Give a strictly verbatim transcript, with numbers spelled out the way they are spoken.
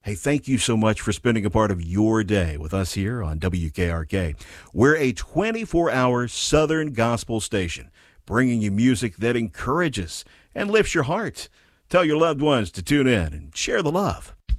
Hey, thank you so much for spending a part of your day with us here on W K R K. We're a twenty-four hour Southern gospel station, bringing you music that encourages and lifts your heart. Tell your loved ones to tune in and share the love.